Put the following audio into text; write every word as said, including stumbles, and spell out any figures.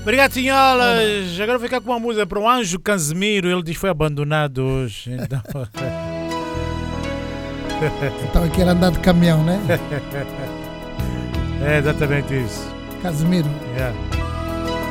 Obrigado, senhoras. Agora vou ficar com uma música para o Anjo Casimiro. Ele diz que foi abandonado hoje. Então, Então aqui era andar de caminhão, né? é exatamente isso. Casimiro. Yeah.